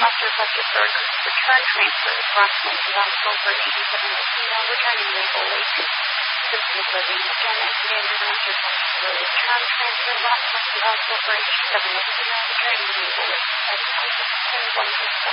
Officer requested for return transfer to Rockland Device over 87 now returning vehicle to Simpson Living again and today the answer for return transfer Rockland Device over 87 returning vehicle at 1